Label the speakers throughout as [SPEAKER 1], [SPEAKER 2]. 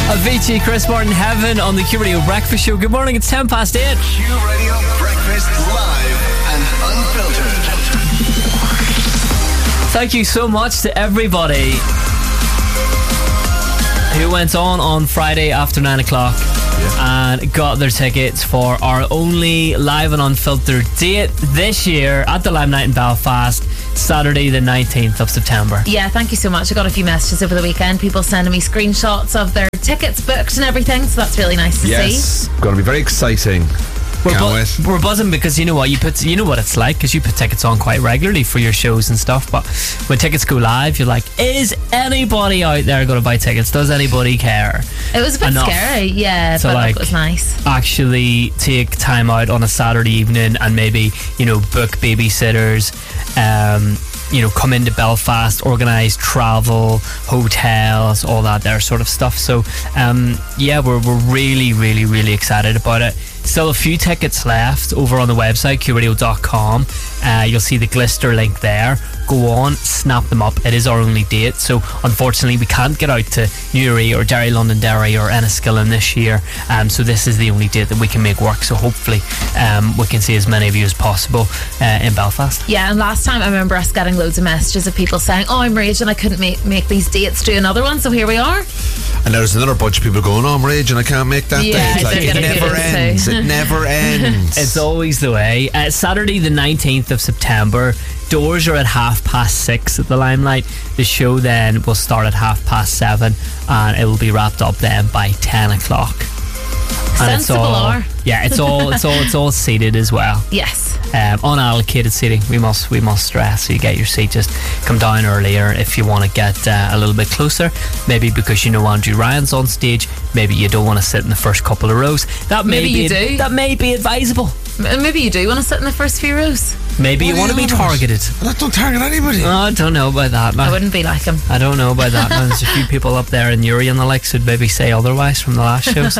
[SPEAKER 1] Avicii, Chris Martin, Heaven on the Q Radio Breakfast Show. Good morning, it's 8:10.
[SPEAKER 2] Q Radio Breakfast live and unfiltered.
[SPEAKER 1] Thank you so much to everybody who went on Friday after 9 o'clock and got their tickets for our only live and unfiltered date this year at the Limelight in Belfast, Saturday the 19th of September.
[SPEAKER 3] Yeah, thank you so much. I got a few messages over the weekend, people sending me screenshots of their tickets booked and everything, so that's really nice to see.
[SPEAKER 4] Yes, going to be very exciting.
[SPEAKER 1] We're buzzing because you know what it's like, because you put tickets on quite regularly for your shows and stuff, but when tickets go live you're like, is anybody out there going to buy tickets? Does anybody care?
[SPEAKER 3] It was a bit scary, yeah,
[SPEAKER 1] so
[SPEAKER 3] but it was nice.
[SPEAKER 1] Actually take time out on a Saturday evening and maybe, book babysitters, come into Belfast, organise travel, hotels, all that there sort of stuff. So we're really, really, really excited about it. Still a few tickets left over on the website, qradio.com. You'll see the Glister link there. Go on, snap them up. It is our only date, so unfortunately we can't get out to Newry or Derry Londonderry or Enniskillen this year, so this is the only date that we can make work. So hopefully we can see as many of you as possible in Belfast.
[SPEAKER 3] Yeah, and last time I remember us getting loads of messages of people saying, I'm raging, I couldn't make these dates, do another one, so here we are.
[SPEAKER 4] And there's another bunch of people going, I'm raging, I can't make that date. Like, it never ends. It never ends.
[SPEAKER 1] It's always the way. Saturday the 19th of September, doors are at 6:30 at the Limelight. The show then will start at 7:30 and it will be wrapped up then by 10 o'clock.
[SPEAKER 3] Sensible hour.
[SPEAKER 1] Yeah, it's all seated as well.
[SPEAKER 3] Yes.
[SPEAKER 1] Unallocated seating. We must stress. So you get your seat. Just come down earlier if you want to get a little bit closer. Maybe because Andrew Ryan's on stage. Maybe you don't want to sit in the first couple of rows. That may be advisable.
[SPEAKER 3] Maybe you do want to sit in the first few rows.
[SPEAKER 1] Maybe you want to be targeted.
[SPEAKER 4] Don't target anybody.
[SPEAKER 1] Oh, I don't know about that, man.
[SPEAKER 3] I wouldn't be like him.
[SPEAKER 1] I don't know about that, man. There's a few people up there in Newry and the likes who'd maybe say otherwise from the last shows.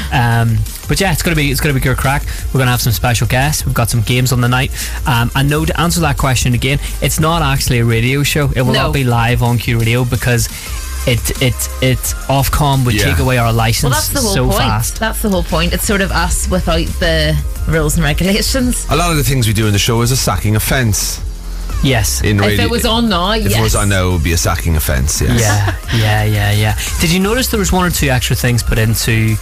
[SPEAKER 1] But yeah, it's gonna be good crack. We're gonna have some special guests. We've got some games on the night. And no, to answer that question again, it's not actually a radio show. It will not be live on Q Radio because it's Ofcom would take away our license.
[SPEAKER 3] Well, that's the whole point.
[SPEAKER 1] Fast.
[SPEAKER 3] That's the whole point. It's sort of us without the rules and regulations.
[SPEAKER 4] A lot of the things we do in the show is a sacking offence.
[SPEAKER 1] Yes.
[SPEAKER 4] In radio,
[SPEAKER 3] if it was on now,
[SPEAKER 4] if it was on now, it would be a sacking offence. Yes.
[SPEAKER 1] Yeah. Did you notice there was one or two extra things put into?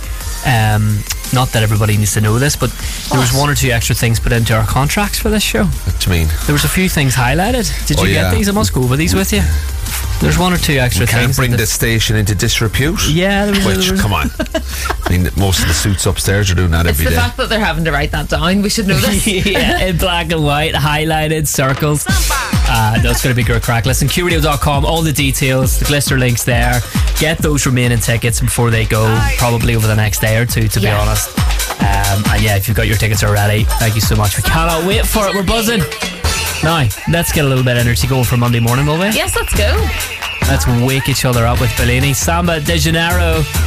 [SPEAKER 1] Not that everybody needs to know this, but there was one or two extra things put into our contracts for this show.
[SPEAKER 4] What do you mean?
[SPEAKER 1] There was a few things highlighted. Did you get these? I must go over these with you. There's one or two extra things.
[SPEAKER 4] Can't bring the station into disrepute.
[SPEAKER 1] Yeah,
[SPEAKER 4] come on. I mean, most of the suits upstairs are doing that every day.
[SPEAKER 3] It's the fact that they're having to write that down. We should know this.
[SPEAKER 1] Yeah, in black and white, highlighted circles. That's going to be good crack. Listen, qradio.com, all the details, the Glister links there. Get those remaining tickets before they go, probably over the next day or two, to be honest. And yeah, if you've got your tickets already, thank you so much. We cannot wait for it. We're buzzing. Now, let's get a little bit of energy going for Monday morning, will we?
[SPEAKER 3] Yes, let's go.
[SPEAKER 1] Let's wake each other up with Bellini. Samba de Janeiro.